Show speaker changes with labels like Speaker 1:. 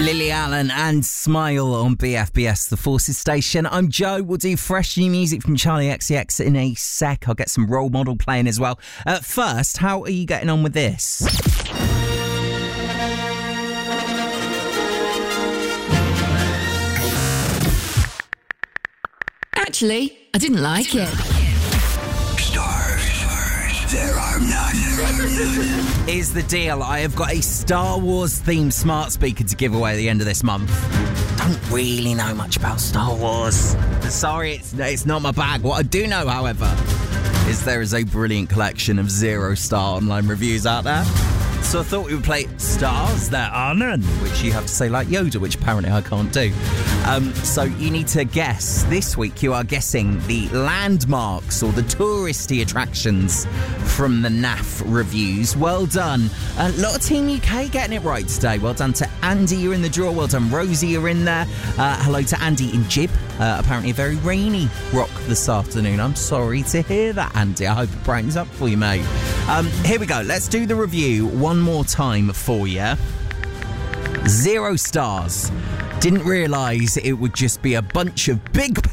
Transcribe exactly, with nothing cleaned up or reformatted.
Speaker 1: Lily Allen and Smile on B F B S, the Forces station. I'm Joe. We'll do fresh new music from Charlie X C X in a sec. I'll get some Role Model playing as well. Uh, first, how are you getting on with this?
Speaker 2: Actually, I didn't like it.
Speaker 1: There are none. Is the deal. I have got a Star Wars themed smart speaker to give away at the end of this month. Don't really know much about Star Wars. Sorry, it's, it's not my bag. What I do know, however, is there is a brilliant collection of zero-star online reviews out there. So I thought we would play Stars There Are None, which you have to say like Yoda, which apparently I can't do. Um, so you need to guess. This week you are guessing the landmarks or the touristy attractions from the N A F reviews. Well done. A lot of Team U K getting it right today. Well done to Andy, you're in the draw. Well done, Rosie, you're in there. Uh, hello to Andy in Jib. Uh, apparently a very rainy rock this afternoon. I'm sorry to hear that, Andy. I hope it brightens up for you, mate. Um, here we go. Let's do the review one more time for you. Zero stars. Didn't realise it would just be a bunch of big